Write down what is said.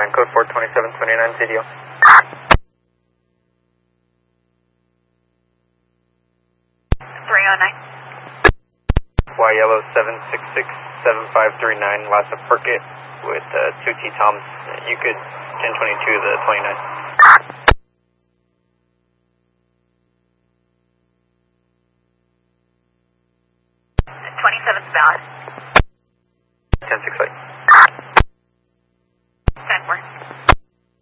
on code 42729 CDO. Y yellow 7667539, last of Burkett with 2T Toms. You could 1022 the 29. 27's valid. 1068.